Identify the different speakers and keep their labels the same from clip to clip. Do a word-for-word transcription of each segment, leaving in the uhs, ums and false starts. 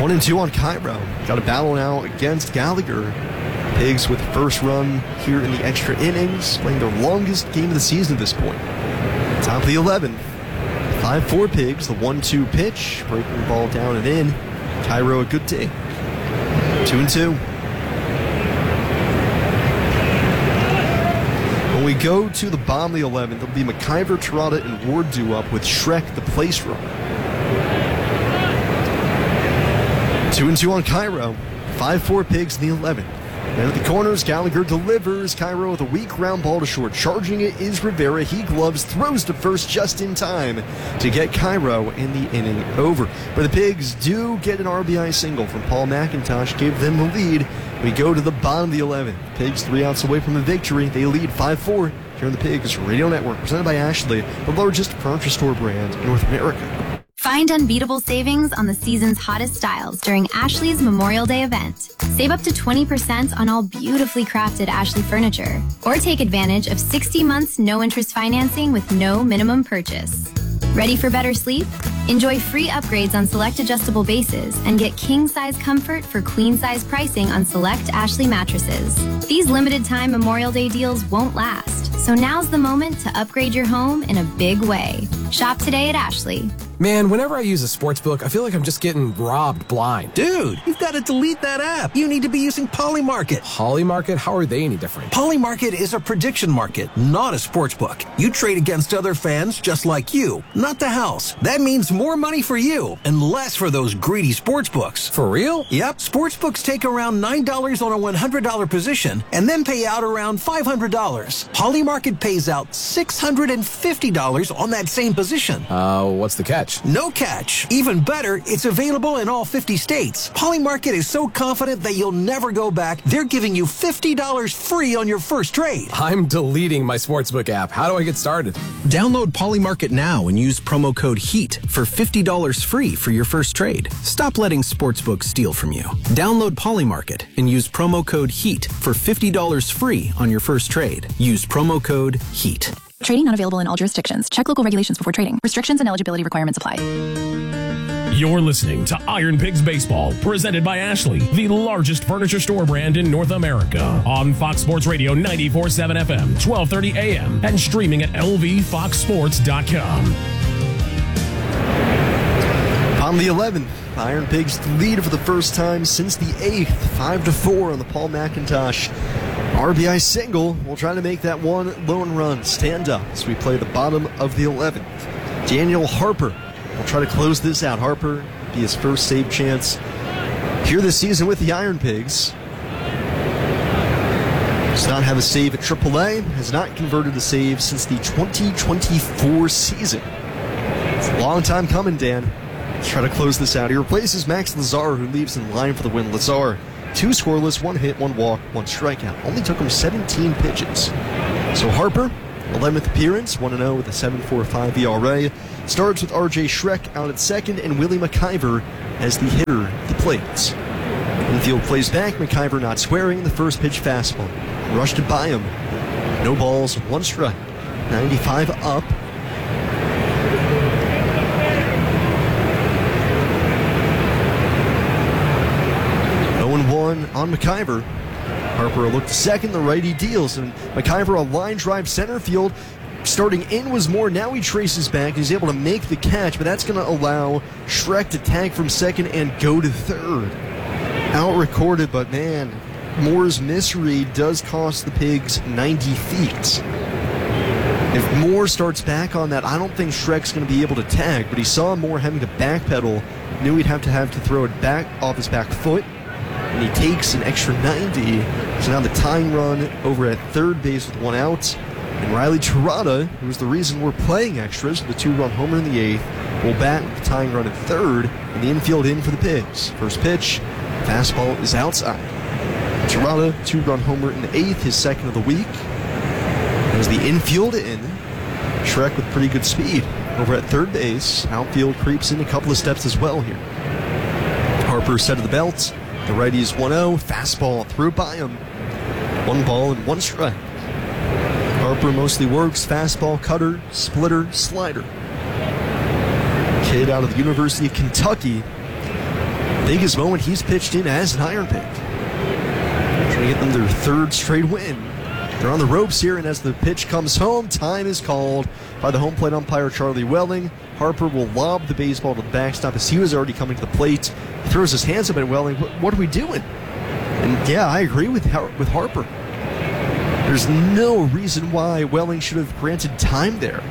Speaker 1: One and two on Cairo. Got a battle now against Gallagher. Pigs with first run here in the extra innings, playing their longest game of the season at this point. Top of the eleventh. five four Pigs, the one two pitch, breaking the ball down and in. Cairo a good day. Two and two. When we go to the bottom of the eleventh, it'll be McIver, Terada, and Ward due up with Shrek, the place runner. Two and two on Cairo. five four Pigs in the eleventh. And at the corners, Gallagher delivers. Cairo with a weak ground ball to short. Charging it is Rivera. He gloves, throws to first just in time to get Cairo in the inning over. But the Pigs do get an R B I single from Paul McIntosh, gave them the lead. We go to the bottom of the eleventh. Pigs three outs away from a victory. They lead five four here on the Pigs Radio Network, presented by Ashley, the largest furniture store brand in North America.
Speaker 2: Find unbeatable savings on the season's hottest styles during Ashley's Memorial Day event. Save up to twenty percent on all beautifully crafted Ashley furniture. Or take advantage of sixty months no-interest financing with no minimum purchase. Ready for better sleep? Enjoy free upgrades on select adjustable bases and get king-size comfort for queen-size pricing on select Ashley mattresses. These limited-time Memorial Day deals won't last, so now's the moment to upgrade your home in a big way. Shop today at Ashley.
Speaker 3: Man, whenever I use a sports book, I feel like I'm just getting robbed blind.
Speaker 4: Dude, you've got to delete that app. You need to be using Polymarket.
Speaker 3: Polymarket? How are they any different?
Speaker 4: Polymarket is a prediction market, not a sports book. You trade against other fans just like you, not the house. That means more money for you and less for those greedy sports books.
Speaker 3: For real?
Speaker 4: Yep. Sports books take around nine dollars on a one hundred dollars position and then pay out around five hundred dollars. Polymarket pays out six hundred fifty dollars on that same position.
Speaker 3: Uh, what's the catch?
Speaker 4: No catch. Even better, it's available in all fifty states. Polymarket is so confident that you'll never go back, they're giving you fifty dollars free on your first trade.
Speaker 3: I'm deleting my sportsbook app. How do I get started?
Speaker 5: Download Polymarket now and use promo code HEAT for fifty dollars free for your first trade. Stop letting sportsbooks steal from you. Download Polymarket and use promo code HEAT for fifty dollars free on your first trade. Use promo code HEAT.
Speaker 6: Trading not available in all jurisdictions. Check local regulations before trading. Restrictions and eligibility requirements apply.
Speaker 7: You're listening to Iron Pigs Baseball, presented by Ashley, the largest furniture store brand in North America. On Fox Sports Radio ninety-four point seven F M, twelve thirty A M, and streaming at L V fox sports dot com.
Speaker 1: On the eleventh, Iron Pigs lead for the first time since the eighth, five to four on the Paul McIntosh R B I single. We'll try to make that one lone run stand up as we play the bottom of the eleventh. Daniel Harper will try to close this out. Harper be his first save chance here this season with the Iron Pigs. Does not have a save at triple A, has not converted a save since the twenty twenty-four season. It's a long time coming, Dan. Let's try to close this out. He replaces Max Lazar, who leaves in line for the win. Lazar, two scoreless, one hit, one walk, one strikeout. Only took him seventeen pitches. So Harper, eleventh appearance, one and oh with a seven point four five E R A. Starts with R J Shrek out at second and Willie McIver as the hitter at the plate. Infield plays back, McIver not squaring, the first pitch fastball. Rushed it by him. No balls, one strike. ninety-five up. oh and one on McIver. Harper looked to second, the righty deals, and McIver a line drive center field. Starting in was more, now he traces back, he's able to make the catch, but that's going to allow Shrek to tag from second and go to third. Out recorded, but man, Moore's misread does cost the Pigs ninety feet. If Moore starts back on that, I don't think Shrek's going to be able to tag, but he saw Moore having to backpedal, knew he'd have to have to throw it back off his back foot, and he takes an extra ninety. So now the tying run over at third base with one out. And Riley Terada, who was the reason we're playing extras with a two-run homer in the eighth, will bat with the tying run at third, and the infield in for the Pigs. First pitch, fastball is outside. Terada, two-run homer in the eighth, his second of the week. As the infield in, Shrek with pretty good speed over at third base. Outfield creeps in a couple of steps as well here. Harper set of the belt. The righty is one oh, fastball through by him. One ball and one strike. Harper mostly works fastball, cutter, splitter, slider. Kid out of the University of Kentucky. biggest moment he's pitched in as an Iron Pig. Trying to get them their third straight win. They're on the ropes here, and as the pitch comes home, time is called by the home plate umpire, Charlie Welling. Harper will lob the baseball to the backstop as he was already coming to the plate. He throws his hands up at Welling. What, what are we doing? And yeah, I agree with, with Harper. There's no reason why Welling should have granted time there.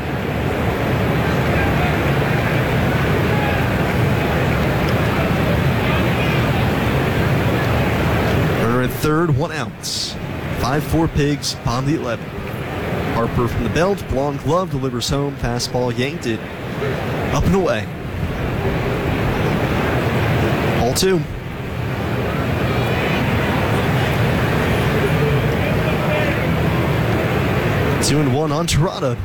Speaker 1: Runner at third, one out. five four Pigs, bottom of the eleventh. Harper from the belt, blonde glove, delivers home, fastball yanked it up and away. All two. Two and one on Tirada.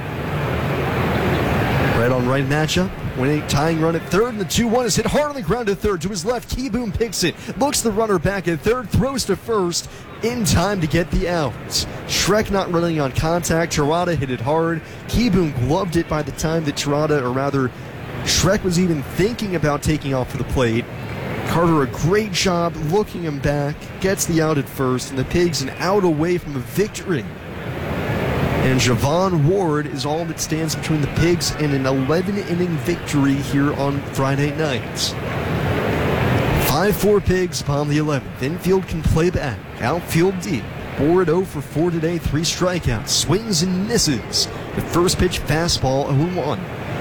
Speaker 1: Right on right matchup. Winning tying run at third, and the two one is hit hard on the ground to third. To his left, Keyboom picks it. Looks the runner back at third, throws to first in time to get the out. Shrek not running on contact. Tirada hit it hard. Keyboom gloved it by the time that Tirada, or rather, Shrek was even thinking about taking off for the plate. Carter a great job looking him back, gets the out at first, and the Pigs an out away from a victory. And Javon Ward is all that stands between the Pigs and an eleven-inning victory here on Friday night. five four Pigs, bottom of the eleventh. Infield can play back. Outfield deep. Ward oh for four today, three strikeouts. Swings and misses. The first pitch fastball, oh one.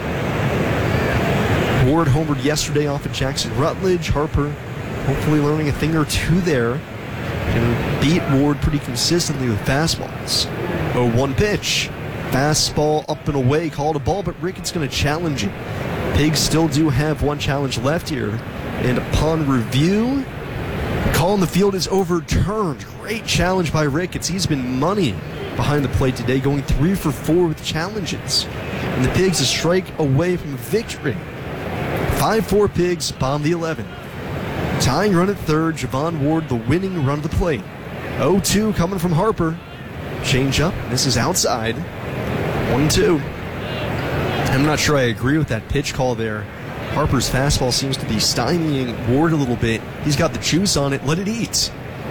Speaker 1: Ward homered yesterday off of Jackson Rutledge. Harper hopefully learning a thing or two there. Can beat Ward pretty consistently with fastballs. oh one pitch. Fastball up and away. Called a ball, but Ricketts going to challenge it. Pigs still do have one challenge left here. And upon review, the call in the field is overturned. Great challenge by Ricketts. He's been money behind the plate today, going three for four with challenges. And the Pigs a strike away from victory. five four Pigs, bottom of the eleventh. Tying run at third, Javon Ward the winning run to the plate. oh two coming from Harper. Change up, this is outside. one two. I'm not sure I agree with that pitch call there. Harper's fastball seems to be stymieing Ward a little bit. He's got the juice on it, let it eat.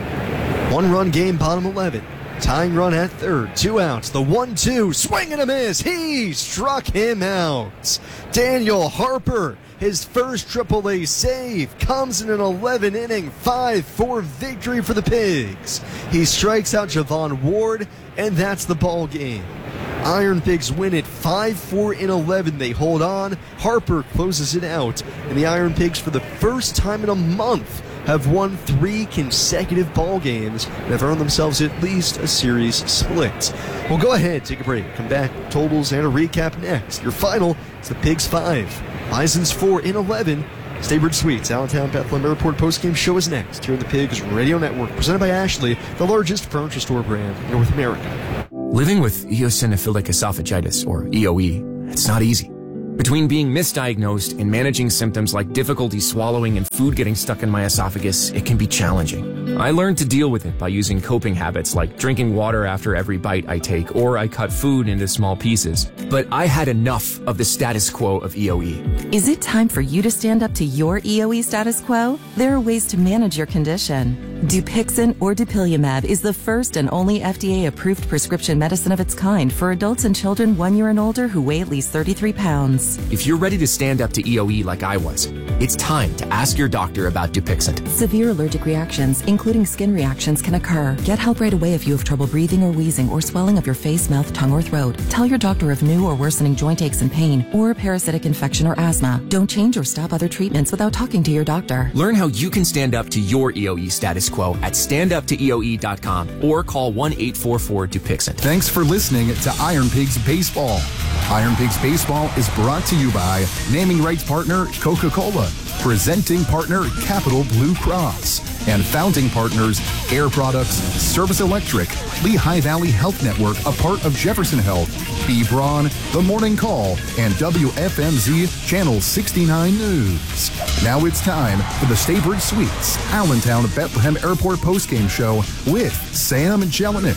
Speaker 1: One run game, bottom eleven. Tying run at third, two outs. The one two, swing and a miss. He struck him out. Daniel Harper, his first triple A save, comes in an eleven-inning five four victory for the Pigs. He strikes out Javon Ward, and that's the ball game. Iron Pigs win it five four in eleven. They hold on. Harper closes it out, and the Iron Pigs, for the first time in a month, have won three consecutive ball games and have earned themselves at least a series split. Well, go ahead, take a break. Come back, totals and a recap next. Your final is the Pigs five, Bisons four in eleven. Staybridge Suites, Allentown Bethlehem Airport postgame show is next here on the Pigs Radio Network, presented by Ashley, the largest furniture store brand in North America.
Speaker 8: Living with eosinophilic esophagitis, or E O E, it's not easy. Between being misdiagnosed and managing symptoms like difficulty swallowing and food getting stuck in my esophagus, it can be challenging. I learned to deal with it by using coping habits like drinking water after every bite I take, or I cut food into small pieces. But I had enough of the status quo of E O E.
Speaker 9: Is it time for you to stand up to your E O E status quo? There are ways to manage your condition. Dupixent or dupilumab is the first and only F D A-approved prescription medicine of its kind for adults and children one year and older who weigh at least thirty-three pounds.
Speaker 8: If you're ready to stand up to E O E like I was, it's time to ask your doctor about Dupixent.
Speaker 9: Severe allergic reactions, including skin reactions, can occur. Get help right away if you have trouble breathing or wheezing or swelling of your face, mouth, tongue, or throat. Tell your doctor of new or worsening joint aches and pain or a parasitic infection or asthma. Don't change or stop other treatments without talking to your doctor.
Speaker 8: Learn how you can stand up to your E O E status quo at stand up to E O E dot com or call one eight four four Dupixent.
Speaker 10: Thanks for listening to Iron Pigs Baseball. Iron Pigs Baseball is brought to you by naming rights partner Coca-Cola, presenting partner Capital Blue Cross, and founding partners Air Products, Service Electric, Lehigh Valley Health Network, a part of Jefferson Health, B. Braun, The Morning Call, and W F M Z Channel sixty-nine News. Now it's time for the Staybridge Suites, Allentown Bethlehem Airport postgame show with Sam Jelinek.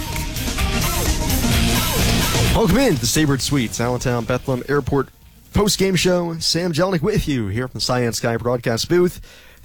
Speaker 1: Welcome in to the Staybridge Suites, Allentown Bethlehem Airport postgame show. Sam Jelinek with you here from the Cyan Sky broadcast booth.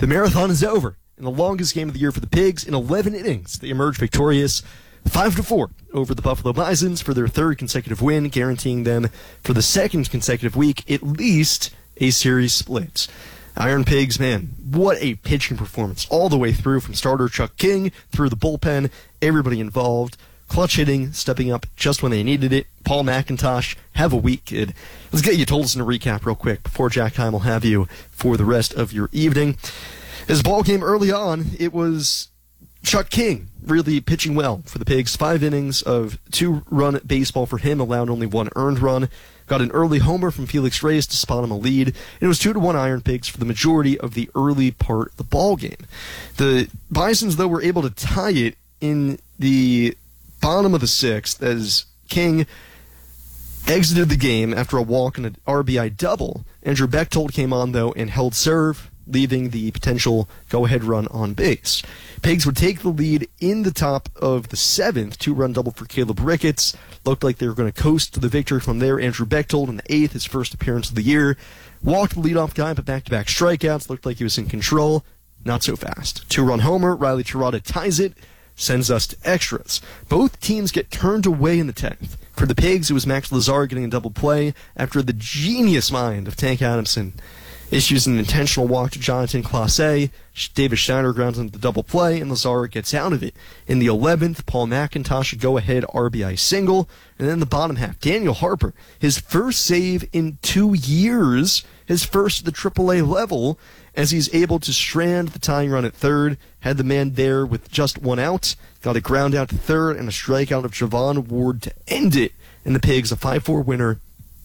Speaker 1: The marathon is over. In the longest game of the year for the Pigs, in eleven innings, they emerged victorious five to four over the Buffalo Bisons for their third consecutive win, guaranteeing them for the second consecutive week at least a series split. Iron Pigs, man, what a pitching performance all the way through, from starter Chuck King through the bullpen, everybody involved. Clutch hitting, stepping up just when they needed it. Paul McIntosh, have a week, kid. Let's get you Tolson to recap real quick before Jack Heim will have you for the rest of your evening. His ball game early on, it was Chuck King really pitching well for the Pigs. Five innings of two-run baseball for him, allowed only one earned run. Got an early homer from Felix Reyes to spot him a lead. And it was two to one Iron Pigs for the majority of the early part of the ball game. The Bisons, though, were able to tie it in the bottom of the sixth as King exited the game after a walk and an R B I double. Andrew Bechtold came on, though, and held serve, leaving the potential go-ahead run on base. Pigs would take the lead in the top of the seventh, two-run double for Caleb Ricketts. Looked like they were going to coast to the victory from there. Andrew Bechtold in the eighth, his first appearance of the year, walked the leadoff guy, but back-to-back strikeouts. Looked like he was in control. Not so fast. Two-run homer, Riley Tirada ties it, sends us to extras. Both teams get turned away in the tenth. For the Pigs, it was Max Lazar getting a double play after the genius mind of Tank Adamson issues an intentional walk to Jonathan Clase. David Schneider grounds into the double play, and Lazar gets out of it. In the eleventh, Paul McIntosh, a go-ahead R B I single. And then in the bottom half, Daniel Harper, his first save in two years, his first at the triple A level, as he's able to strand the tying run at third, had the man there with just one out, got a ground out to third, and a strikeout of Javon Ward to end it. And the Pigs, a five four winner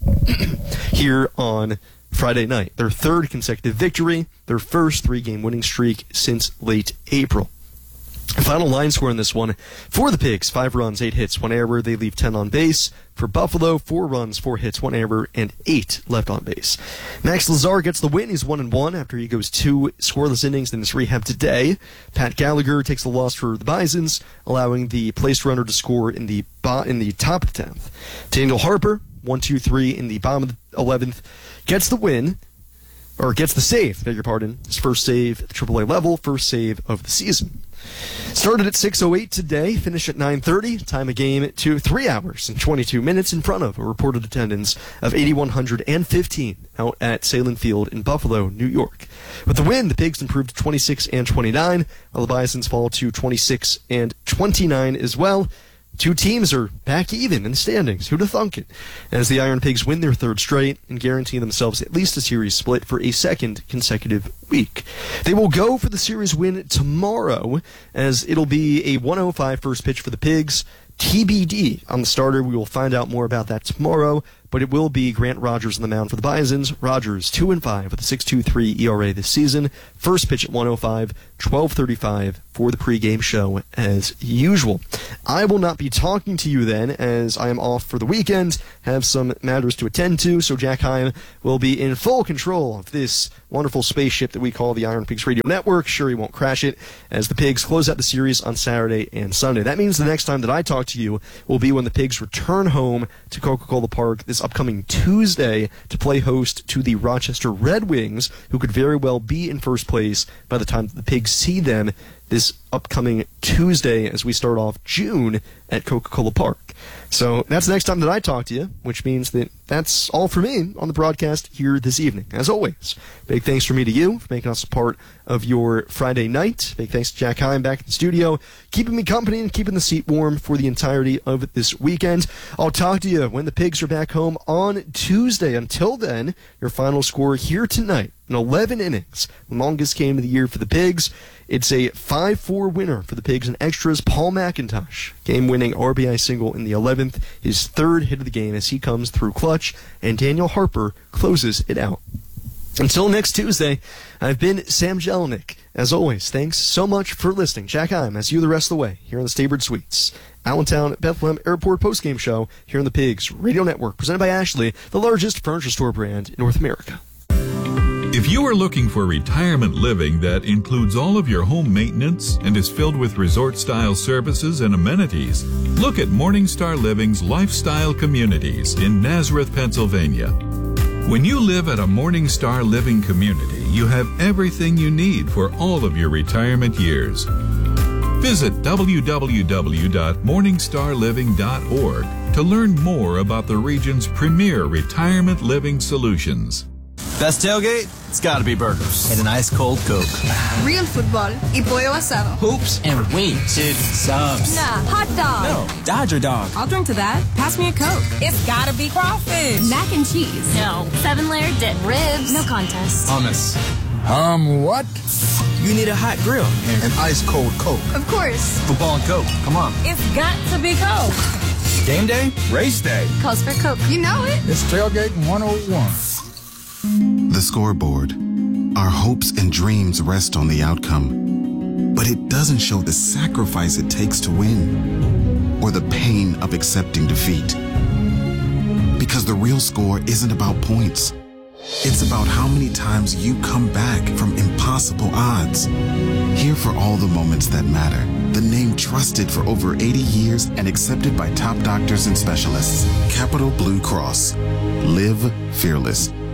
Speaker 1: here on Friday night. Their third consecutive victory, their first three-game winning streak since late April. Final line score in this one for the Pigs: five runs, eight hits, one error. They leave ten on base. For Buffalo, four runs, four hits, one error, and eight left on base. Max Lazar gets the win. He's one and one after he goes two scoreless innings in his rehab today. Pat Gallagher takes the loss for the Bisons, allowing the placed runner to score in the bo- in the top of the tenth. Daniel Harper, one, two, three in the bottom of the eleventh, gets the win. Or gets the save, beg your pardon. His first save at the triple A level, first save of the season. Started at six oh eight today, finished at nine thirty. Time of game to three hours and twenty-two minutes in front of a reported attendance of eight thousand one hundred fifteen out at Salem Field in Buffalo, New York. With the win, the Pigs improved to twenty-six and twenty-nine, while the Bisons fall to twenty-six and twenty-nine as well. Two teams are back even in the standings. Who'd have thunk it? As the Iron Pigs win their third straight and guarantee themselves at least a series split for a second consecutive week. They will go for the series win tomorrow, as it'll be a one oh five first pitch for the Pigs. T B D on the starter. We will find out more about that tomorrow, but it will be Grant Rogers on the mound for the Bisons. Rogers, two and five with a six point two three E R A this season. First pitch at one oh five, twelve thirty-five for the pregame show as usual. I will not be talking to you then, as I am off for the weekend, have some matters to attend to, so Jack Heim will be in full control of this wonderful spaceship that we call the Iron Pigs Radio Network. Sure, he won't crash it, as the Pigs close out the series on Saturday and Sunday. That means the next time that I talk to you will be when the Pigs return home to Coca-Cola Park this upcoming Tuesday to play host to the Rochester Red Wings, who could very well be in first place by the time that the Pigs see them this upcoming Tuesday as we start off June at Coca-Cola Park. So that's the next time that I talk to you, which means that that's all for me on the broadcast here this evening. As always, big thanks from me to you for making us a part of your Friday night. Big thanks to Jack Heim back in the studio, keeping me company and keeping the seat warm for the entirety of this weekend. I'll talk to you when the Pigs are back home on Tuesday. Until then, your final score here tonight, in eleven innings, the longest game of the year for the Pigs. It's a five four winner for the Pigs in extras. Paul McIntosh, game-winning R B I single in the eleventh, his third hit of the game as he comes through clutch, and Daniel Harper closes it out. Until next Tuesday, I've been Sam Jelinek. As always, thanks so much for listening. Jack Heim, as you the rest of the way, here on the Staybird Suites, Allentown Bethlehem Airport postgame show here on the Pigs Radio Network, presented by Ashley, the largest furniture store brand in North America.
Speaker 11: If you are looking for retirement living that includes all of your home maintenance and is filled with resort-style services and amenities, look at Morningstar Living's Lifestyle Communities in Nazareth, Pennsylvania. When you live at a Morningstar Living community, you have everything you need for all of your retirement years. Visit w w w dot morningstar living dot org to learn more about the region's premier retirement living solutions.
Speaker 12: Best tailgate? It's gotta be burgers. And an ice cold Coke.
Speaker 13: Real football y pollo asado.
Speaker 12: Hoops and wings. Dude, subs.
Speaker 13: Nah, hot dog.
Speaker 12: No, Dodger dog.
Speaker 14: I'll drink to that. Pass me a Coke.
Speaker 13: It's gotta be crawfish.
Speaker 14: Mac and cheese.
Speaker 2: No. Seven layer dip. Ribs. No contest.
Speaker 12: Hummus.
Speaker 15: Um, what?
Speaker 12: You need a hot grill.
Speaker 15: And an ice cold Coke.
Speaker 13: Of course.
Speaker 12: Football and Coke. Come on.
Speaker 13: It's got to be Coke.
Speaker 12: Game day? Race day.
Speaker 2: Calls for Coke.
Speaker 13: You know it.
Speaker 15: It's Tailgating one oh one.
Speaker 16: The scoreboard. Our hopes and dreams rest on the outcome, but it doesn't show the sacrifice it takes to win or the pain of accepting defeat. Because the real score isn't about points. It's about how many times you come back from impossible odds. Here for all the moments that matter. The name trusted for over eighty years and accepted by top doctors and specialists. Capital Blue Cross. Live fearless.